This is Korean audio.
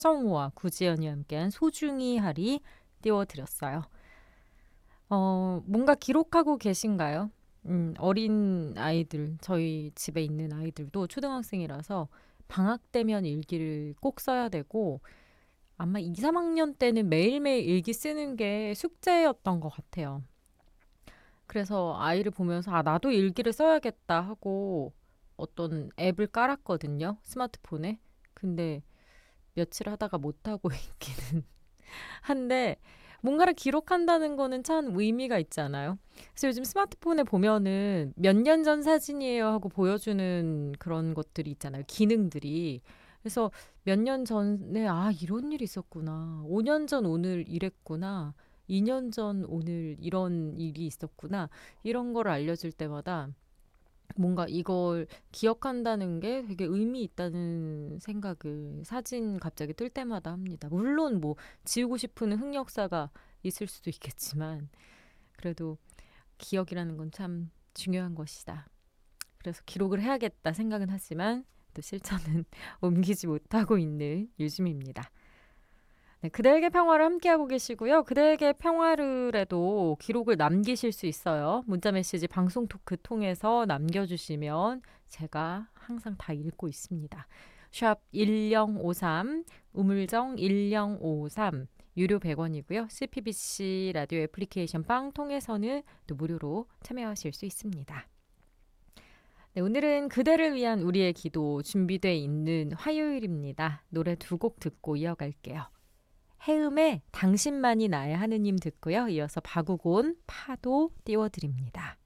정우와 구지연이 함께한 소중히 하리 띄워드렸어요. 뭔가 기록하고 계신가요? 어린 아이들, 저희 집에 있는 아이들도 초등학생이라서 방학 되면 일기를 꼭 써야 되고 아마 2, 3학년 때는 매일매일 일기 쓰는 게 숙제였던 것 같아요. 그래서 아이를 보면서 나도 일기를 써야겠다 하고 어떤 앱을 깔았거든요. 스마트폰에. 근데 며칠 하다가 못하고 있기는 한데 뭔가를 기록한다는 거는 참 의미가 있지 않아요? 그래서 요즘 스마트폰에 보면은 몇 년 전 사진이에요 하고 보여주는 그런 것들이 있잖아요. 기능들이. 그래서 몇 년 전에 이런 일이 있었구나. 5년 전 오늘 이랬구나. 2년 전 오늘 이런 일이 있었구나. 이런 걸 알려줄 때마다 뭔가 이걸 기억한다는 게 되게 의미 있다는 생각을 사진 갑자기 뜰 때마다 합니다. 물론 뭐 지우고 싶은 흑역사가 있을 수도 있겠지만 그래도 기억이라는 건 참 중요한 것이다. 그래서 기록을 해야겠다 생각은 하지만 또 실천은 옮기지 못하고 있는 요즘입니다. 네, 그대에게 평화를 함께하고 계시고요. 그대에게 평화를에도 기록을 남기실 수 있어요. 문자메시지 방송 토크 통해서 남겨주시면 제가 항상 다 읽고 있습니다. 샵 1053, 우물정 1053, 유료 100원이고요. CPBC 라디오 애플리케이션 빵 통해서는 또 무료로 참여하실 수 있습니다. 네, 오늘은 그대를 위한 우리의 기도 준비되어 있는 화요일입니다. 노래 두 곡 듣고 이어갈게요. 해음의 당신만이 나의 하느님 듣고요. 이어서 박우곤 파도 띄워드립니다.